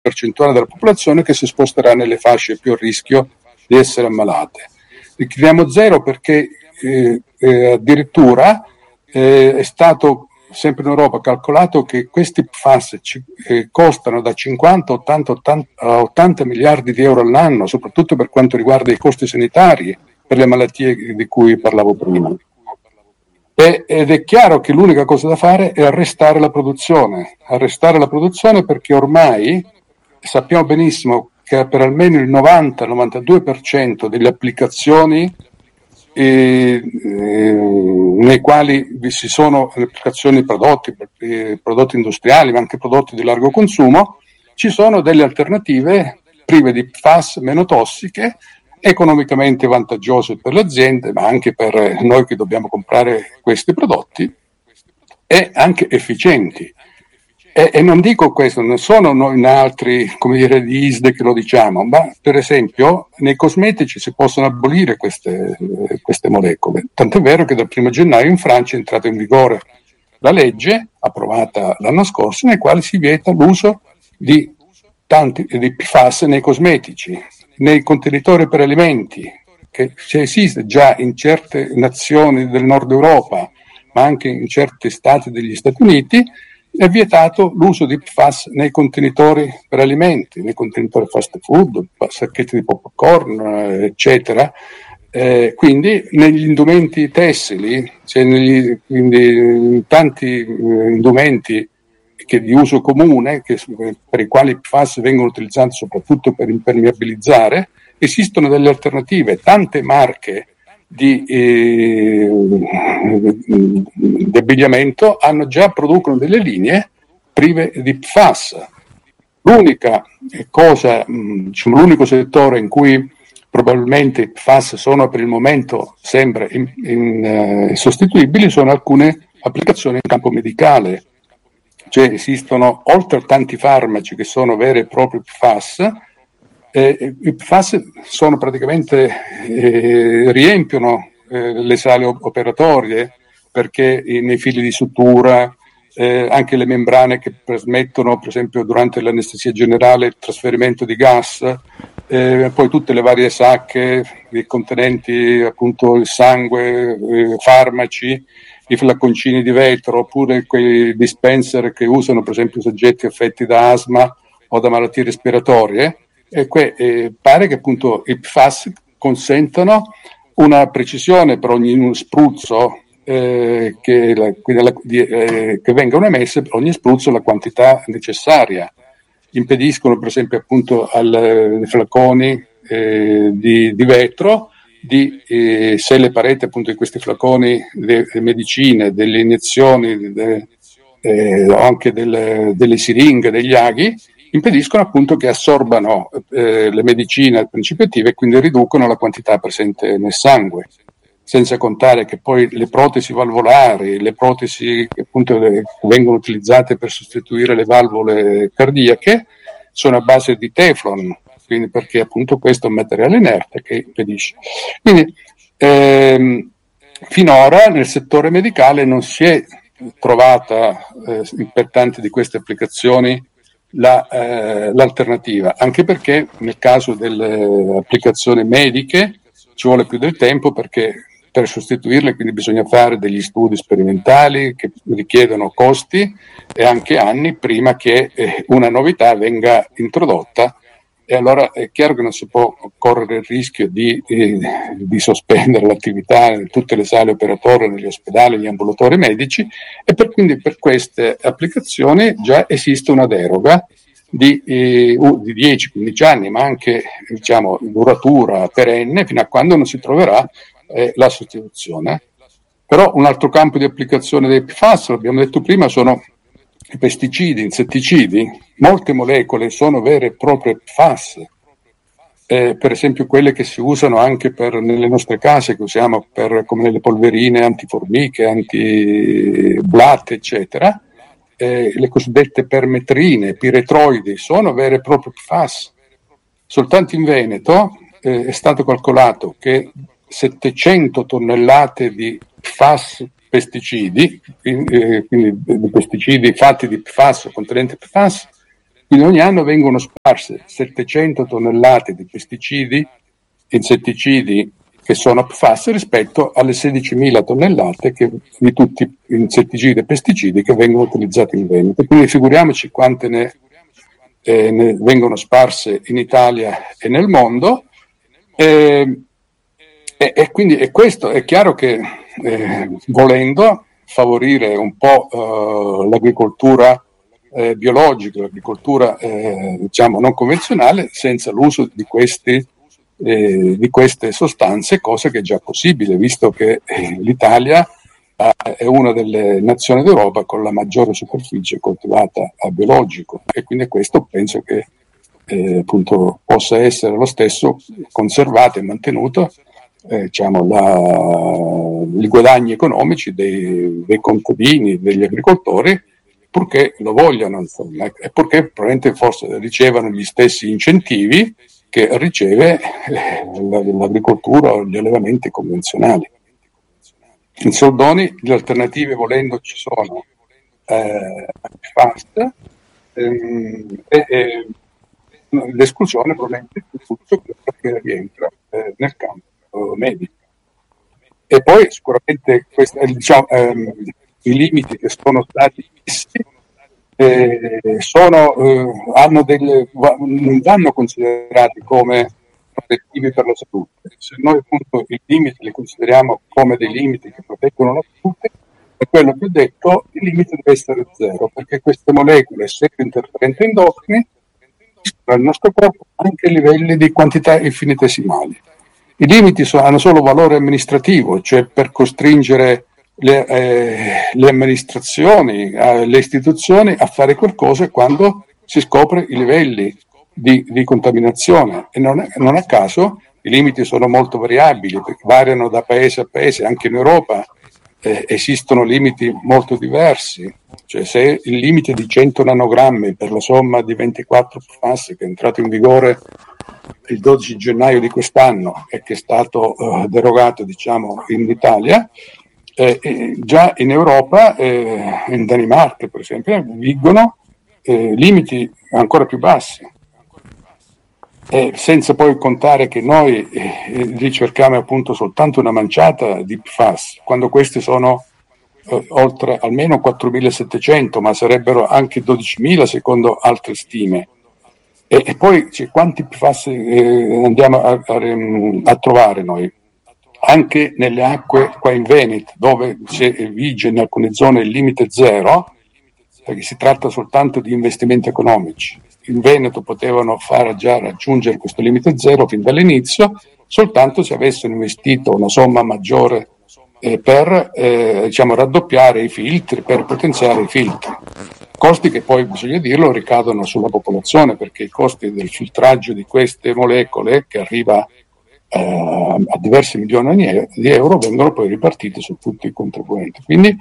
percentuale della popolazione che si sposterà nelle fasce più a rischio di essere ammalate. Li chiediamo zero perché addirittura è stato sempre in Europa calcolato che questi PFAS costano da 50 a 80 miliardi di euro all'anno, soprattutto per quanto riguarda i costi sanitari per le malattie di cui parlavo prima. Ed è chiaro che l'unica cosa da fare è arrestare la produzione perché ormai sappiamo benissimo che per almeno il 90-92% delle applicazioni nei quali ci sono le applicazioni prodotti industriali ma anche prodotti di largo consumo, ci sono delle alternative prive di PFAS, meno tossiche, economicamente vantaggiose per le aziende ma anche per noi che dobbiamo comprare questi prodotti e anche efficienti. E non dico questo, non sono noi in altri, come dire, di ISDE che lo diciamo, ma per esempio nei cosmetici si possono abolire queste molecole. Tant'è vero che dal 1 gennaio in Francia è entrata in vigore la legge approvata l'anno scorso, nel quale si vieta l'uso di PFAS nei cosmetici, nei contenitori per alimenti, che esiste già in certe nazioni del nord Europa, ma anche in certi stati degli Stati Uniti. È vietato l'uso di PFAS nei contenitori per alimenti, nei contenitori fast food, sacchetti di popcorn, eccetera. Quindi negli indumenti tessili, quindi tanti indumenti di uso comune, per i quali i PFAS vengono utilizzati soprattutto per impermeabilizzare, esistono delle alternative. Tante marche di abbigliamento producono delle linee prive di PFAS. L'unica cosa, l'unico settore in cui probabilmente i PFAS sono per il momento sembra insostituibili sono alcune applicazioni in campo medicale, cioè esistono oltre a tanti farmaci che sono veri e propri PFAS. I PFAS sono praticamente riempiono le sale operatorie perché nei fili di sutura, anche le membrane che permettono, per esempio, durante l'anestesia generale il trasferimento di gas, poi tutte le varie sacche contenenti appunto il sangue, farmaci, i flaconcini di vetro, oppure quei dispenser che usano per esempio soggetti affetti da asma o da malattie respiratorie. Pare che appunto i PFAS consentano una precisione per ogni spruzzo che vengano emesse per ogni spruzzo la quantità necessaria. Impediscono per esempio appunto ai flaconi di vetro se le pareti appunto di questi flaconi, le medicine, delle iniezioni, anche delle siringhe, degli aghi, impediscono appunto che assorbano le medicine al principio attive e quindi riducono la quantità presente nel sangue, senza contare che poi le protesi valvolari, le protesi che appunto vengono utilizzate per sostituire le valvole cardiache sono a base di Teflon, quindi perché appunto questo è un materiale inerte che impedisce. Quindi finora nel settore medicale non si è trovata per tante di queste applicazioni l'alternativa, anche perché nel caso delle applicazioni mediche ci vuole più del tempo, perché per sostituirle quindi bisogna fare degli studi sperimentali che richiedono costi e anche anni prima che una novità venga introdotta, e allora è chiaro che non si può correre il rischio di sospendere l'attività in tutte le sale operatorie, negli ospedali, negli ambulatori medici, e quindi per queste applicazioni già esiste una deroga di 10-15 anni, ma anche diciamo duratura perenne fino a quando non si troverà la sostituzione. Però un altro campo di applicazione dei PFAS, l'abbiamo detto prima, sono i pesticidi, insetticidi. Molte molecole sono vere e proprie PFAS, per esempio quelle che si usano anche nelle nostre case, che usiamo come le polverine antiformiche, antiblatte, eccetera. Le cosiddette permetrine, piretroidi, sono vere e proprie PFAS. Soltanto in Veneto è stato calcolato che 700 tonnellate di PFAS pesticidi, quindi di pesticidi fatti di PFAS o contenenti PFAS, Quindi ogni anno vengono sparse 700 tonnellate di pesticidi, insetticidi che sono PFAS rispetto alle 16.000 tonnellate di tutti gli insetticidi e pesticidi che vengono utilizzati in Veneto. Quindi figuriamoci quante ne vengono sparse in Italia e nel mondo. E quindi questo è chiaro che volendo favorire un po' l'agricoltura biologica, l'agricoltura diciamo non convenzionale, senza l'uso di queste sostanze, cosa che è già possibile, visto che l'Italia è una delle nazioni d'Europa con la maggiore superficie coltivata a biologico, e quindi questo penso che appunto possa essere lo stesso conservato e mantenuto i guadagni economici dei contadini, degli agricoltori, purché lo vogliano, insomma, e purché probabilmente forse ricevano gli stessi incentivi che riceve l'agricoltura o gli allevamenti convenzionali. In soldoni le alternative, volendo, ci sono fast, l'esclusione probabilmente di tutto quello che rientra nel campo medico. E poi sicuramente i limiti che sono stati fissi non vanno considerati come protettivi per la salute. Se noi appunto i limiti li consideriamo come dei limiti che proteggono la salute, è quello che ho detto, il limite deve essere zero, perché queste molecole, essendo interferenti endocrini, nel nostro corpo anche a livelli di quantità infinitesimali. I limiti hanno solo valore amministrativo, cioè per costringere le amministrazioni, le istituzioni a fare qualcosa quando si scopre i livelli di contaminazione, e non a caso i limiti sono molto variabili, perché variano da paese a paese. Anche in Europa esistono limiti molto diversi, cioè se il limite di 100 nanogrammi per la somma di 24 PFAS, che è entrato in vigore il 12 gennaio di quest'anno e che è stato derogato, diciamo, in Italia, già in Europa, in Danimarca per esempio, vigono limiti ancora più bassi, senza poi contare che noi ricerchiamo appunto soltanto una manciata di PFAS, quando questi sono oltre almeno 4.700, ma sarebbero anche 12.000 secondo altre stime. E poi quanti PFAS andiamo a trovare noi? Anche nelle acque qua in Veneto, dove vige in alcune zone il limite zero, perché si tratta soltanto di investimenti economici. In Veneto potevano far già raggiungere questo limite zero fin dall'inizio, soltanto se avessero investito una somma maggiore per raddoppiare i filtri, per potenziare i filtri. Costi che poi, bisogna dirlo, ricadono sulla popolazione, perché i costi del filtraggio di queste molecole, che arriva a diversi milioni di euro, vengono poi ripartiti su tutti i contribuenti. Quindi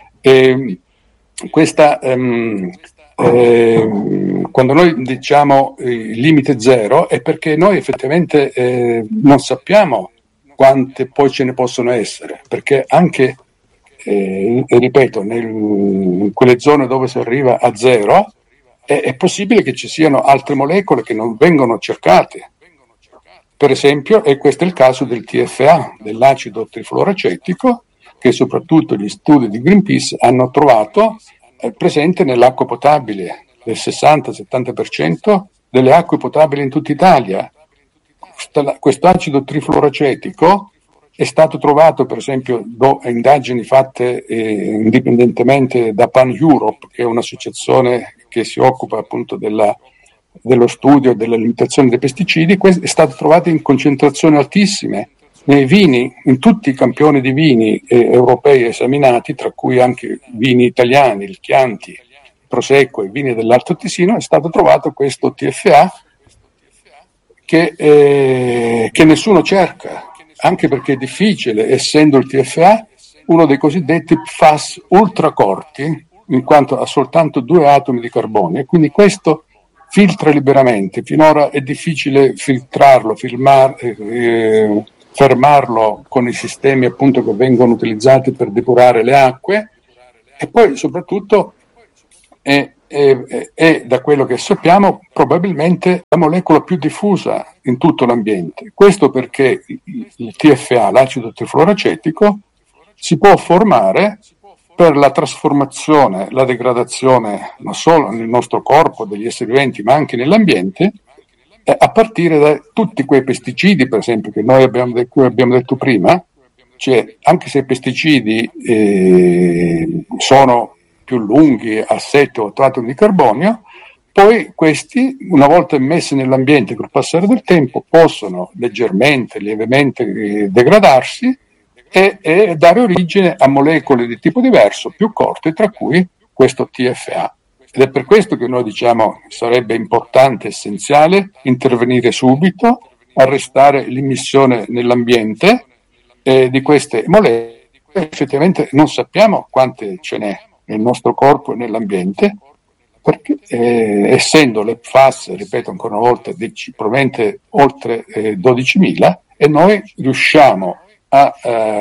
quando noi diciamo il limite zero è perché noi effettivamente non sappiamo quante poi ce ne possono essere, perché anche ripeto, in quelle zone dove si arriva a zero è possibile che ci siano altre molecole che non vengono cercate. Per esempio, e questo è il caso del TFA, dell'acido trifluoracetico, che soprattutto gli studi di Greenpeace hanno trovato presente nell'acqua potabile del 60-70% delle acque potabili in tutta Italia. Questo acido trifluoracetico è stato trovato, per esempio, da indagini fatte indipendentemente da Pan Europe, che è un'associazione che si occupa appunto dello studio e della limitazione dei pesticidi. È stato trovato in concentrazioni altissime nei vini, in tutti i campioni di vini europei esaminati, tra cui anche vini italiani, il Chianti, il Prosecco e i vini dell'Alto Tesino. È stato trovato questo TFA che nessuno cerca, anche perché è difficile, essendo il TFA uno dei cosiddetti PFAS ultracorti, in quanto ha soltanto 2 atomi di carbonio, e quindi questo filtra liberamente. Finora è difficile filtrarlo, fermarlo con i sistemi appunto che vengono utilizzati per depurare le acque, e poi soprattutto è è, da quello che sappiamo, probabilmente la molecola più diffusa in tutto l'ambiente. Questo perché il TFA, l'acido trifluoracetico, si può formare per la trasformazione, la degradazione non solo nel nostro corpo, degli esseri viventi, ma anche nell'ambiente, a partire da tutti quei pesticidi, per esempio, che noi di cui abbiamo detto prima. Cioè, anche se i pesticidi sono più lunghi, a 7 o 8 atomi di carbonio, poi questi, una volta immessi nell'ambiente col passare del tempo, possono leggermente, lievemente degradarsi e dare origine a molecole di tipo diverso, più corte, tra cui questo TFA. Ed è per questo che noi diciamo che sarebbe importante, essenziale, intervenire subito, arrestare l'immissione nell'ambiente di queste molecole. Effettivamente non sappiamo quante ce n'è nel nostro corpo e nell'ambiente, perché essendo le PFAS, ripeto ancora una volta, probabilmente oltre 12.000, e noi riusciamo a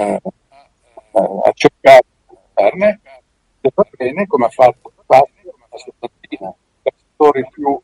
cercare di farne, se va bene, come ha fatto la settantina, i settori più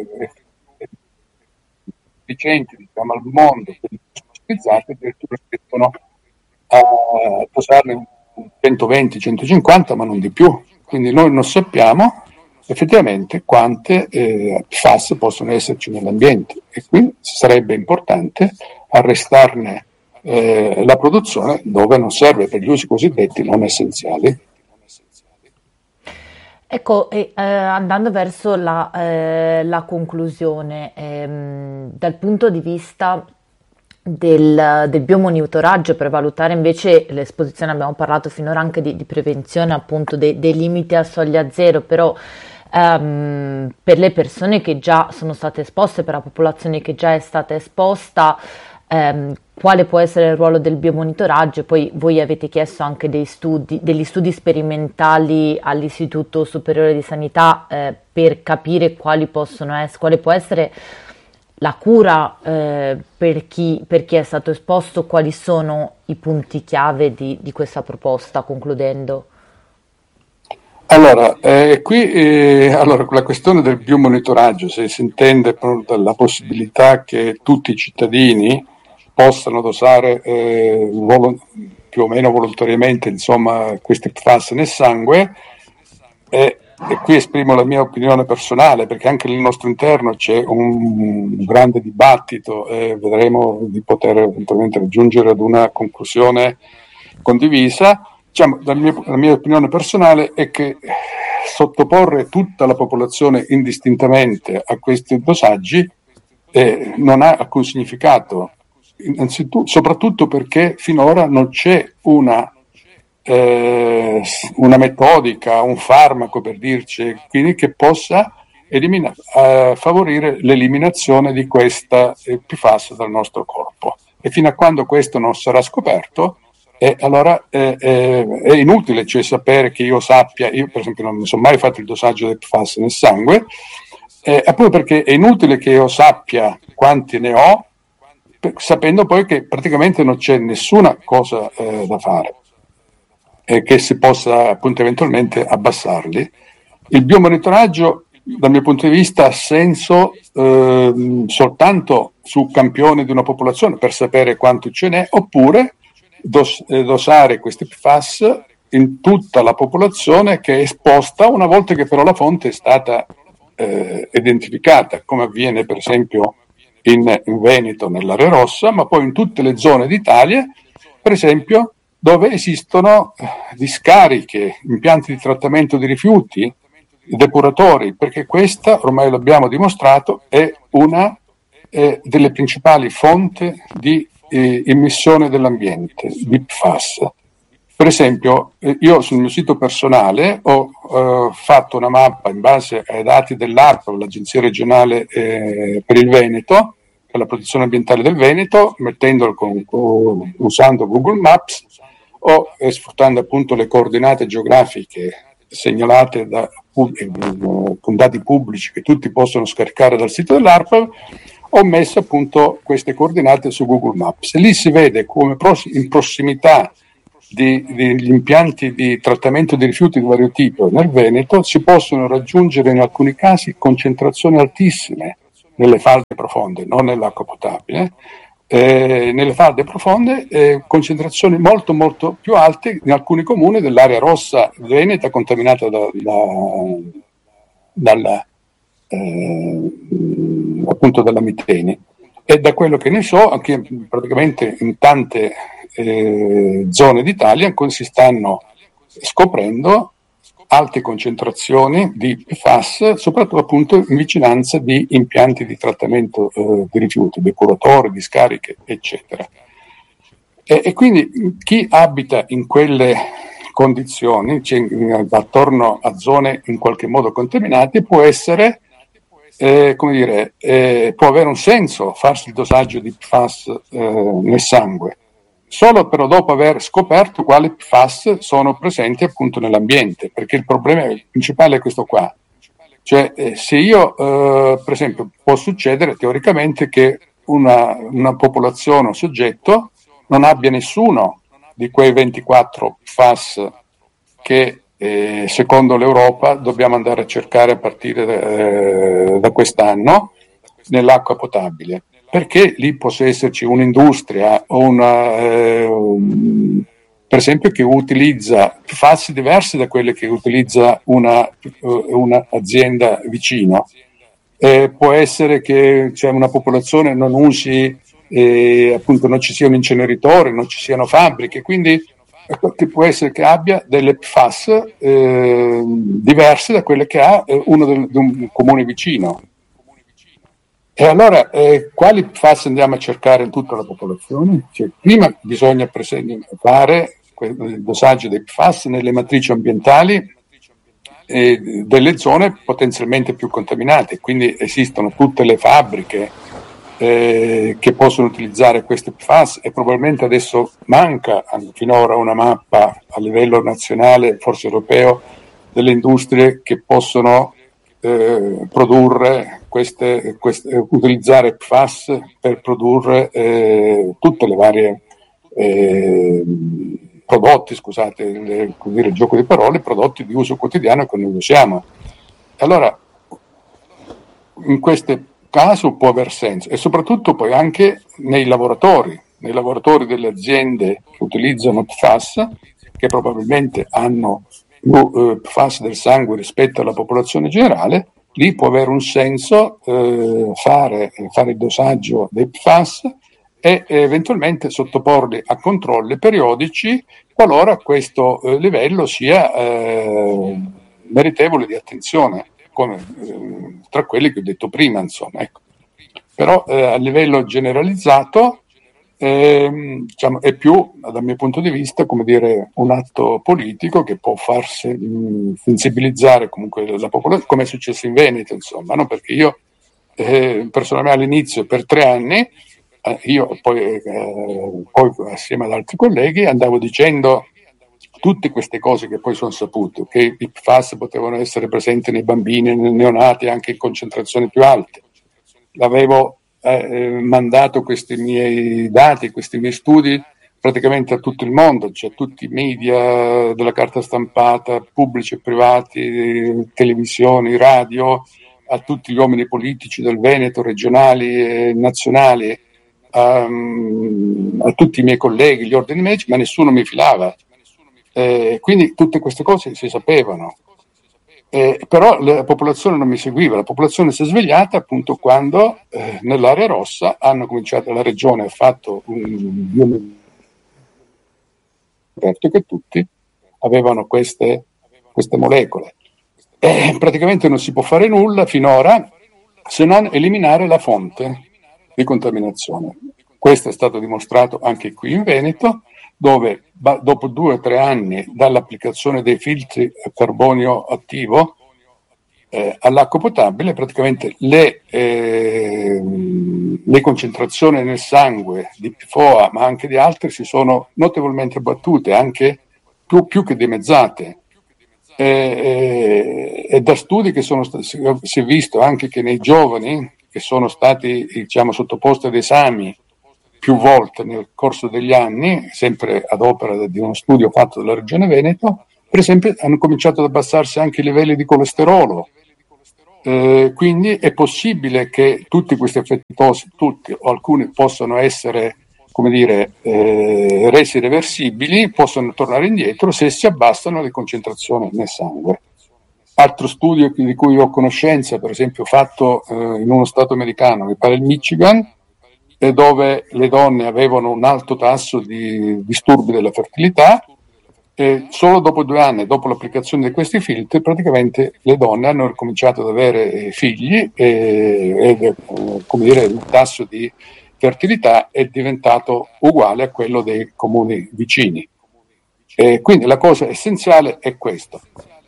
efficienti, diciamo, al mondo, quelli più specializzati, addirittura riescono a posarne 120, 150, ma non di più. Quindi noi non sappiamo effettivamente quante PFAS possono esserci nell'ambiente, e quindi sarebbe importante arrestarne la produzione dove non serve, per gli usi cosiddetti non essenziali. Ecco, andando verso la conclusione, dal punto di vista del biomonitoraggio per valutare invece l'esposizione, abbiamo parlato finora anche di prevenzione, appunto dei limiti a soglia zero, però per le persone che già sono state esposte, per la popolazione che già è stata esposta, quale può essere il ruolo del biomonitoraggio? Poi voi avete chiesto anche degli studi sperimentali all'Istituto Superiore di Sanità per capire quale può essere la cura per chi è stato esposto, quali sono i punti chiave di questa proposta, concludendo. Allora, allora, la questione del biomonitoraggio, se si intende proprio la possibilità che tutti i cittadini possano dosare più o meno volontariamente, insomma, questi PFAS nel sangue, e qui esprimo la mia opinione personale, perché anche nel nostro interno c'è un grande dibattito e vedremo di poter eventualmente raggiungere ad una conclusione condivisa. Diciamo, la mia opinione personale è che sottoporre tutta la popolazione indistintamente a questi dosaggi non ha alcun significato, innanzitutto, soprattutto perché finora non c'è una metodica, un farmaco, per dirci, quindi, che possa favorire l'eliminazione di questa PFAS dal nostro corpo. E fino a quando questo non sarà scoperto, allora è inutile, cioè, sapere che io sappia, io per esempio non mi sono mai fatto il dossaggio del PFAS nel sangue, appunto perché è inutile che io sappia quanti ne ho, sapendo poi che praticamente non c'è nessuna cosa da fare, che si possa appunto eventualmente abbassarli. Il biomonitoraggio, dal mio punto di vista, ha senso soltanto su campioni di una popolazione per sapere quanto ce n'è, oppure dosare questi PFAS in tutta la popolazione che è esposta, una volta che però la fonte è stata identificata, come avviene per esempio in Veneto, nell'area rossa, ma poi in tutte le zone d'Italia, per esempio, dove esistono discariche, impianti di trattamento di rifiuti, depuratori, perché questa, ormai l'abbiamo dimostrato, è una delle principali fonti di emissione dell'ambiente, di PFAS. Per esempio, io sul mio sito personale ho fatto una mappa in base ai dati dell'ARPA, l'Agenzia regionale per il Veneto, per la protezione ambientale del Veneto, mettendolo usando Google Maps o sfruttando appunto le coordinate geografiche segnalate con dati pubblici che tutti possono scaricare dal sito dell'ARPA. Ho messo appunto queste coordinate su Google Maps e lì si vede come in prossimità degli impianti di trattamento di rifiuti di vario tipo nel Veneto si possono raggiungere in alcuni casi concentrazioni altissime nelle falde profonde, non nell'acqua potabile. Nelle falde profonde concentrazioni molto molto più alte in alcuni comuni dell'area rossa veneta contaminata appunto dalla miteni. E da quello che ne so, anche praticamente in tante zone d'Italia si stanno scoprendo alte concentrazioni di PFAS, soprattutto appunto in vicinanza di impianti di trattamento di rifiuti, depuratori, discariche, eccetera. E quindi chi abita in quelle condizioni, cioè attorno a zone in qualche modo contaminate, può essere, può avere un senso farsi il dosaggio di PFAS nel sangue, solo però dopo aver scoperto quali PFAS sono presenti appunto nell'ambiente, perché il problema principale è questo qua. Cioè, se io, per esempio, può succedere teoricamente che una popolazione o soggetto non abbia nessuno di quei 24 PFAS che secondo l'Europa dobbiamo andare a cercare a partire da quest'anno nell'acqua potabile, perché lì possa esserci un'industria o per esempio che utilizza PFAS diverse da quelle che utilizza una azienda vicino. Può essere che una popolazione non usi, appunto non ci sia un inceneritore, non ci siano fabbriche, quindi che può essere che abbia delle PFAS diverse da quelle che ha uno di un comune vicino. E allora quali PFAS andiamo a cercare in tutta la popolazione? Cioè, prima bisogna fare il dosaggio dei PFAS nelle matrici ambientali delle zone potenzialmente più contaminate, quindi esistono tutte le fabbriche che possono utilizzare queste PFAS e probabilmente adesso manca finora una mappa a livello nazionale, forse europeo, delle industrie che possono produrre utilizzare PFAS per produrre tutte le varie prodotti, scusate il gioco di parole, prodotti di uso quotidiano che noi usiamo. Allora, in questo caso può aver senso, e soprattutto poi anche nei lavoratori delle aziende che utilizzano PFAS, che probabilmente hanno più PFAS del sangue rispetto alla popolazione generale, lì può avere un senso fare il dosaggio dei PFAS e eventualmente sottoporli a controlli periodici qualora questo livello sia meritevole di attenzione, come tra quelli che ho detto prima, insomma. Ecco. Però a livello generalizzato è più, dal mio punto di vista, come dire, un atto politico che può farsi sensibilizzare comunque la popolazione, come è successo in Veneto, insomma, no? Perché io personalmente all'inizio per 3 anni io poi assieme ad altri colleghi andavo dicendo tutte queste cose che poi sono saputo, che i PFAS potevano essere presenti nei bambini, nei neonati, anche in concentrazioni più alte. L'avevo mandato questi miei dati, questi miei studi praticamente a tutto il mondo, cioè tutti i media della carta stampata, pubblici e privati, televisioni, radio, a tutti gli uomini politici del Veneto, regionali e nazionali, a tutti i miei colleghi, gli ordini medici, ma nessuno mi filava. Quindi tutte queste cose si sapevano. Però la popolazione non mi seguiva, la popolazione si è svegliata appunto quando nell'area rossa hanno cominciato, la regione ha fatto un aperto che tutti avevano queste molecole. Praticamente non si può fare nulla finora se non eliminare la fonte di contaminazione. Questo è stato dimostrato anche qui in Veneto, dove dopo 2 o 3 anni dall'applicazione dei filtri a carbonio attivo all'acqua potabile, praticamente le concentrazioni nel sangue di PFOA, ma anche di altri, si sono notevolmente abbattute, anche più che dimezzate. E da studi che si è visto anche che nei giovani che sono stati, diciamo, sottoposti ad esami più volte nel corso degli anni, sempre ad opera di uno studio fatto dalla Regione Veneto, per esempio hanno cominciato ad abbassarsi anche i livelli di colesterolo. Quindi è possibile che tutti questi effetti tossici, tutti o alcuni, possano essere, come dire, resi reversibili, possono tornare indietro se si abbassano le concentrazioni nel sangue. Altro studio di cui ho conoscenza, per esempio fatto in uno stato americano, mi pare il Michigan, dove le donne avevano un alto tasso di disturbi della fertilità, e solo dopo 2 anni, dopo l'applicazione di questi filtri, praticamente le donne hanno cominciato ad avere figli e come dire, il tasso di fertilità è diventato uguale a quello dei comuni vicini. Quindi la cosa essenziale è questa: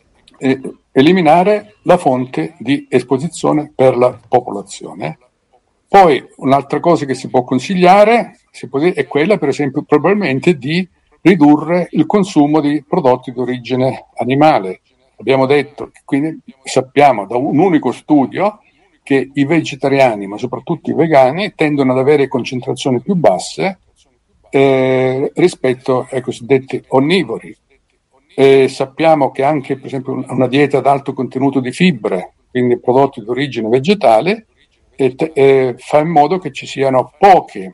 eliminare la fonte di esposizione per la popolazione. Poi un'altra cosa che si può consigliare è quella, per esempio, probabilmente di ridurre il consumo di prodotti di origine animale. Abbiamo detto, quindi sappiamo da un unico studio che i vegetariani, ma soprattutto i vegani, tendono ad avere concentrazioni più basse rispetto ai cosiddetti onnivori. Sappiamo che anche, per esempio, una dieta ad alto contenuto di fibre, quindi prodotti di origine vegetale, fa in modo che ci siano pochi,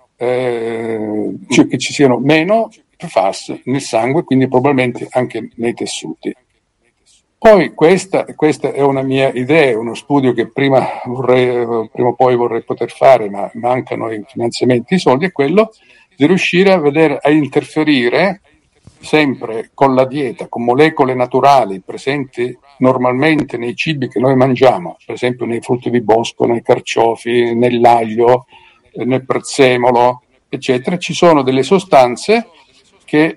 cioè che ci siano meno PFAS nel sangue, quindi probabilmente anche nei tessuti. Poi questa è una mia idea, uno studio che prima o poi vorrei poter fare, ma mancano i finanziamenti, i soldi, è quello di riuscire a interferire sempre con la dieta, con molecole naturali presenti normalmente nei cibi che noi mangiamo, per esempio nei frutti di bosco, nei carciofi, nell'aglio, nel prezzemolo, eccetera. Ci sono delle sostanze che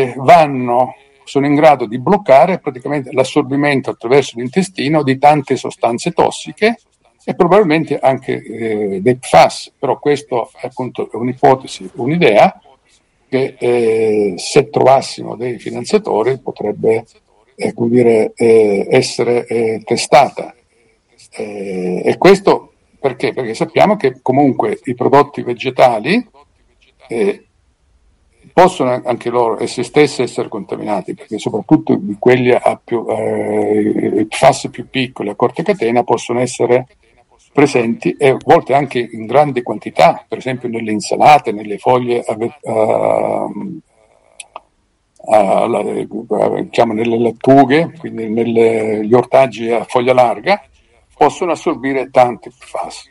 sono in grado di bloccare praticamente l'assorbimento attraverso l'intestino di tante sostanze tossiche e probabilmente anche dei PFAS, però questo è appunto un'ipotesi, un'idea che se trovassimo dei finanziatori potrebbe essere testata. E questo perché? Perché sappiamo che comunque i prodotti vegetali possono anche loro essi stessi essere contaminati, perché soprattutto di quelli i PFAS più piccoli a corta catena possono essere presenti e a volte anche in grandi quantità, per esempio nelle insalate, nelle foglie, nelle lattughe, quindi negli ortaggi a foglia larga, possono assorbire tanti PFAS.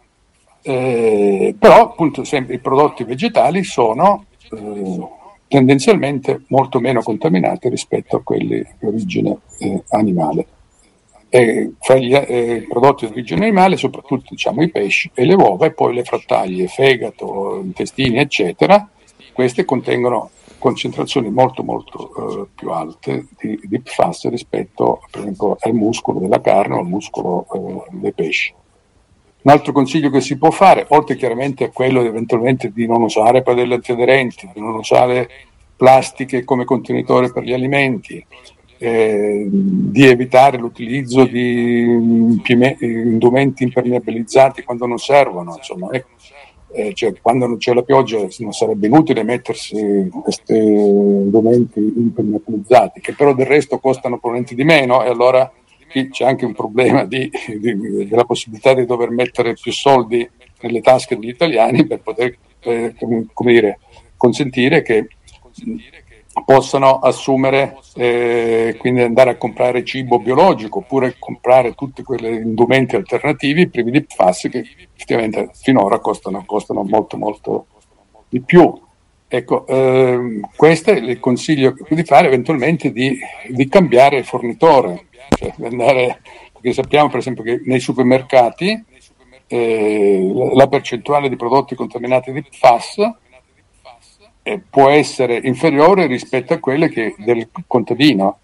Però appunto sempre i prodotti vegetali sono tendenzialmente molto meno contaminati rispetto a quelli di origine animale. Fra i prodotti di origine animale, soprattutto diciamo i pesci e le uova, e poi le frattaglie, fegato, intestini, eccetera. Queste contengono concentrazioni molto molto più alte di PFAS rispetto, per esempio, al muscolo della carne o al muscolo dei pesci. Un altro consiglio che si può fare, oltre chiaramente a quello eventualmente di non usare padelle antiaderenti, di non usare plastiche come contenitore per gli alimenti, di evitare l'utilizzo di indumenti impermeabilizzati quando non servono, insomma, cioè, quando non c'è la pioggia non sarebbe inutile mettersi questi indumenti impermeabilizzati, che però del resto costano probabilmente di meno, e allora qui c'è anche un problema della possibilità di dover mettere più soldi nelle tasche degli italiani per poter consentire che possano assumere, quindi andare a comprare cibo biologico, oppure comprare tutti quegli indumenti alternativi privi di PFAS che effettivamente finora costano molto molto di più. Ecco, questo è il consiglio di fare, eventualmente di cambiare fornitore, cioè perché sappiamo per esempio che nei supermercati la percentuale di prodotti contaminati di PFAS può essere inferiore rispetto a quelle del contadino.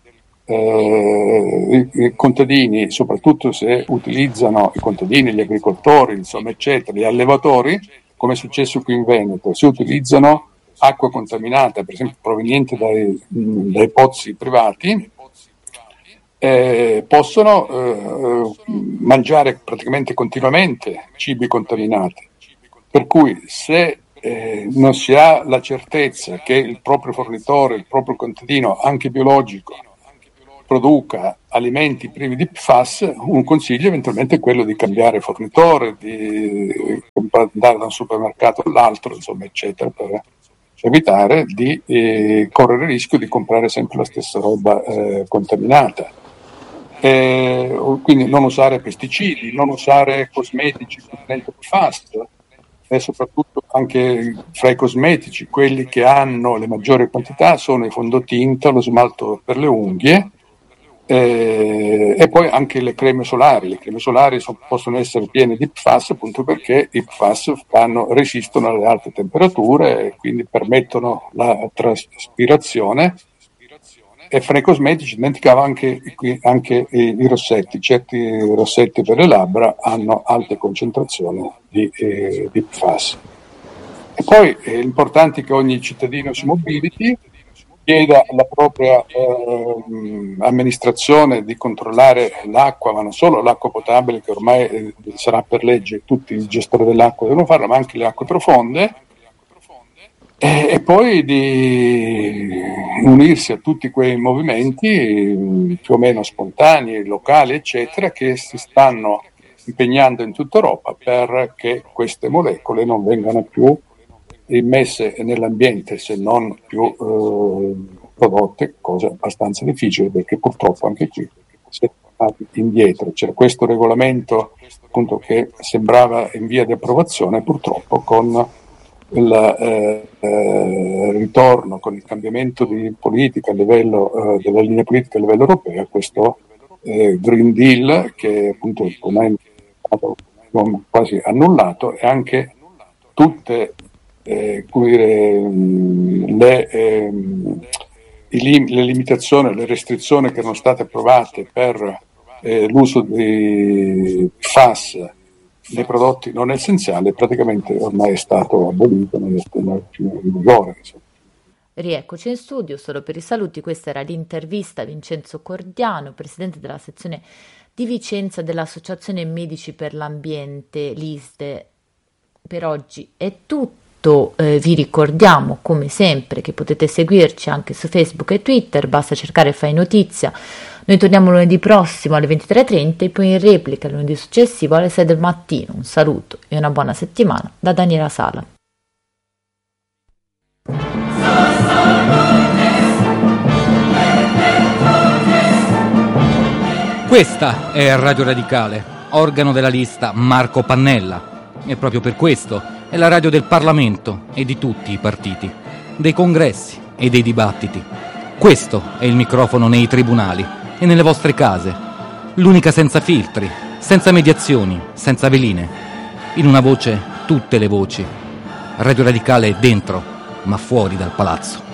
I contadini, soprattutto se utilizzano i contadini, gli agricoltori, insomma, eccetera, gli allevatori, come è successo qui in Veneto, se utilizzano acqua contaminata, per esempio proveniente dai pozzi privati, possono mangiare praticamente continuamente cibi contaminati. Per cui se non si ha la certezza che il proprio fornitore, il proprio contadino, anche biologico, produca alimenti privi di PFAS, un consiglio eventualmente è quello di cambiare fornitore, di andare da un supermercato all'altro, insomma, eccetera, per evitare di correre il rischio di comprare sempre la stessa roba contaminata. Quindi non usare pesticidi, non usare cosmetici contenenti PFAS, e soprattutto anche fra i cosmetici quelli che hanno le maggiori quantità sono i fondotinta, lo smalto per le unghie, e poi anche le creme solari possono essere piene di PFAS appunto perché i PFAS resistono alle alte temperature e quindi permettono la traspirazione. E fra i cosmetici dimenticavo anche i rossetti. Certi rossetti per le labbra hanno alte concentrazioni di PFAS. E poi è importante che ogni cittadino si mobiliti, chieda alla propria amministrazione di controllare l'acqua, ma non solo l'acqua potabile, che ormai sarà per legge, tutti i gestori dell'acqua devono farlo, ma anche le acque profonde, e poi di unirsi a tutti quei movimenti più o meno spontanei, locali, eccetera, che si stanno impegnando in tutta Europa perché queste molecole non vengano più immesse nell'ambiente, se non più prodotte, cosa abbastanza difficile perché purtroppo anche qui si è tornati indietro. C'era questo regolamento appunto che sembrava in via di approvazione, purtroppo con il ritorno, con il cambiamento di politica a livello della linea politica a livello europeo, questo Green Deal che appunto ormai è stato quasi annullato, e anche tutte le limitazioni, le restrizioni che erano state approvate per l'uso di FAS nei prodotti non essenziali praticamente ormai è stato abolito, non è più in vigore. Rieccoci in studio, solo per i saluti, questa era l'intervista a Vincenzo Cordiano, presidente della sezione di Vicenza dell'Associazione Medici per l'Ambiente, l'ISDE. Per oggi è tutto, vi ricordiamo come sempre che potete seguirci anche su Facebook e Twitter, basta cercare Fai Notizia. Noi torniamo lunedì prossimo alle 23:30 e poi in replica lunedì successivo alle 6 del mattino. Un saluto e una buona settimana da Daniela Sala. Questa è Radio Radicale, organo della lista Marco Pannella, e proprio per questo è la radio del Parlamento e di tutti i partiti, dei congressi e dei dibattiti. Questo è il microfono nei tribunali e nelle vostre case, l'unica senza filtri, senza mediazioni, senza veline. In una voce tutte le voci. Radio Radicale è dentro, ma fuori dal palazzo.